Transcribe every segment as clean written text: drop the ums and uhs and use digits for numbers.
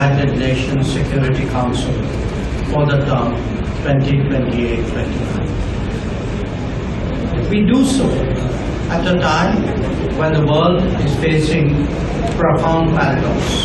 United Nations Security Council for the term 2028-29. We do so at a time when the world is facing profound paradox.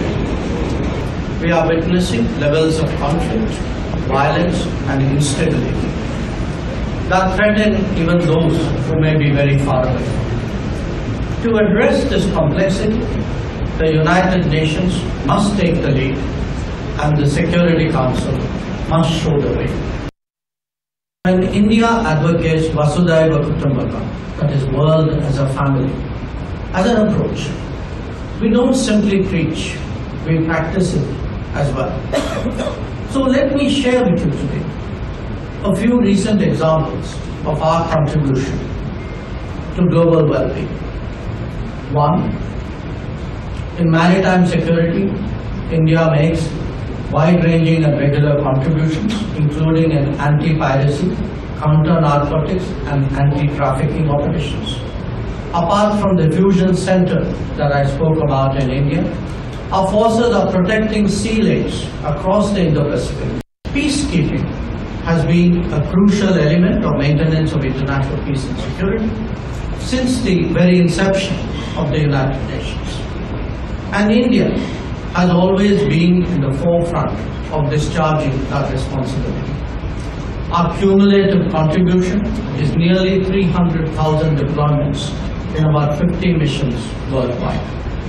We are witnessing levels of conflict, violence and instability that threaten even those who may be very far away. To address this complexity, the United Nations must take the lead and the Security Council must show the way. When India advocates Vasudhaiva Kutumbakam, that is world as a family, as an approach, we don't simply preach, we practice it as well. So let me share with you today a few recent examples of our contribution to global well-being. One, in maritime security, India makes wide-ranging and regular contributions, including in anti-piracy, counter-narcotics and anti-trafficking operations. Apart from the fusion center that I spoke about in India, our forces are protecting sea lanes across the Indo-Pacific. Peacekeeping has been a crucial element of maintenance of international peace and security since the very inception of the United Nations. And India has always been in the forefront of discharging that responsibility. Our cumulative contribution is nearly 300,000 deployments in about 50 missions worldwide.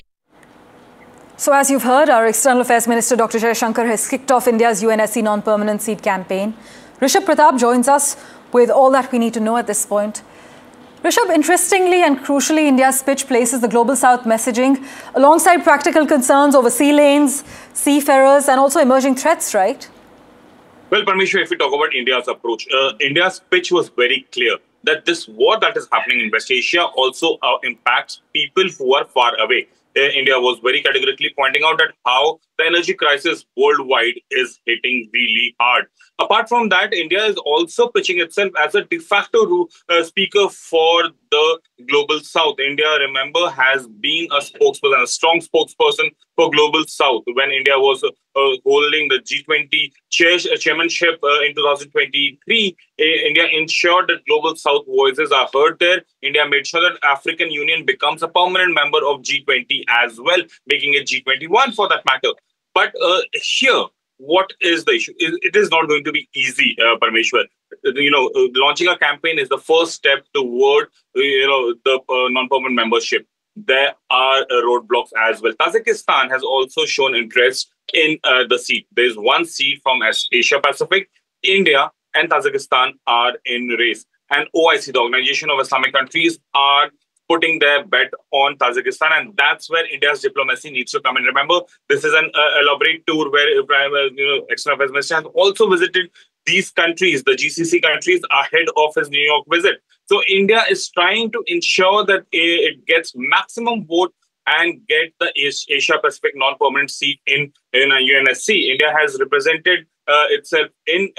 So as you've heard, our External Affairs Minister Dr. Jaishankar has kicked off India's UNSC non-permanent seat campaign. Rishabh Pratap joins us with all that we need to know at this point. Rishabh, interestingly and crucially, India's speech places the Global South messaging alongside practical concerns over sea lanes, seafarers and also emerging threats, right? Well, Parmeshwar, if we talk about India's approach, India's pitch was very clear that this war that is happening in West Asia also impacts people who are far away. India was very categorically pointing out that how the energy crisis worldwide is hitting really hard. Apart from that, India is also pitching itself as a de facto speaker for the Global South. India, remember, has been a spokesperson, a strong spokesperson for Global South. When India was holding the G20 chairmanship in 2023, India ensured that Global South voices are heard there. India made sure that African Union becomes a permanent member of G20 as well, making it G21 for that matter. But here, what is the issue? It is not going to be easy, Parmeshwar. Launching a campaign is the first step toward, the non-permanent membership. There are roadblocks as well. Tajikistan has also shown interest in the seat. There is one seat from Asia Pacific. India and Tajikistan are in race. And OIC, the Organization of Islamic Countries, are putting their bet on Tajikistan, and that's where India's diplomacy needs to come in. Remember, this is an elaborate tour where External Affairs Minister has also visited these countries, the GCC countries, ahead of his New York visit. So India is trying to ensure that it gets maximum vote and get the Asia Pacific non-permanent seat in UNSC. India has represented itself in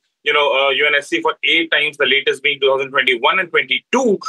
UNSC for 8 times, the latest being 2021 and 22.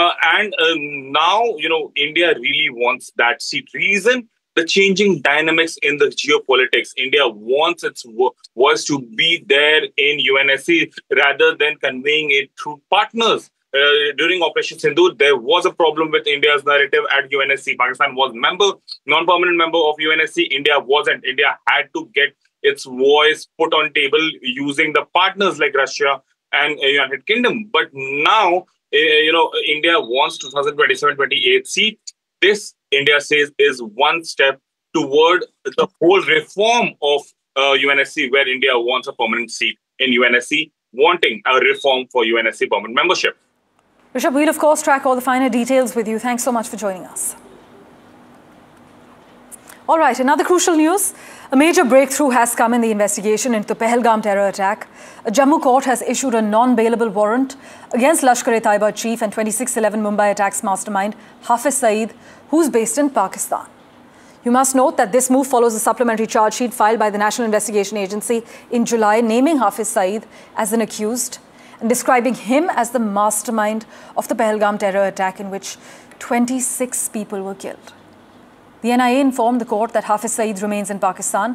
Now, India really wants that seat. Reason, the changing dynamics in the geopolitics. India wants its voice to be there in UNSC rather than conveying it through partners. During Operation Sindoor, there was a problem with India's narrative at UNSC. Pakistan was non-permanent member of UNSC. India wasn't. India had to get its voice put on table using the partners like Russia and United Kingdom. But now, India wants 2027-28 seat. This, India says, is one step toward the whole reform of UNSC, where India wants a permanent seat in UNSC, wanting a reform for UNSC permanent membership. Rishabh, we'll of course track all the finer details with you. Thanks so much for joining us. All right, another crucial news. A major breakthrough has come in the investigation into the Pahalgam terror attack. A Jammu court has issued a non-bailable warrant against Lashkar-e-Taiba chief and 26/11 Mumbai attacks mastermind Hafiz Saeed, who's based in Pakistan. You must note that this move follows a supplementary charge sheet filed by the National Investigation Agency in July, naming Hafiz Saeed as an accused and describing him as the mastermind of the Pahalgam terror attack in which 26 people were killed. The NIA informed the court that Hafiz Saeed remains in Pakistan